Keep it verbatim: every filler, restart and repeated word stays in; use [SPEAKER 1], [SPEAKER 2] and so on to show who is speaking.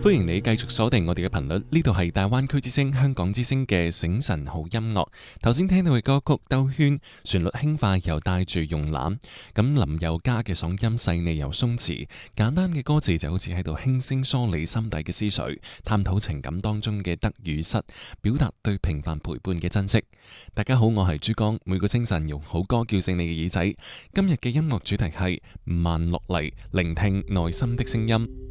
[SPEAKER 1] 歡迎你繼續鎖定我哋嘅頻率，呢度係大灣區之聲、香港之聲嘅醒神好音樂。頭先聽到嘅歌曲兜圈，旋律輕快又帶住慵懶，咁林宥嘉嘅嗓音細膩又鬆弛，簡單嘅歌詞就好似喺度輕聲梳理心底嘅思緒，探討情感當中嘅得與失，表達對平凡陪伴嘅珍惜。大家好，我係珠江，每個清晨用好歌叫醒你嘅耳仔。今日嘅音樂主題係慢落嚟，聆聽內心的聲音。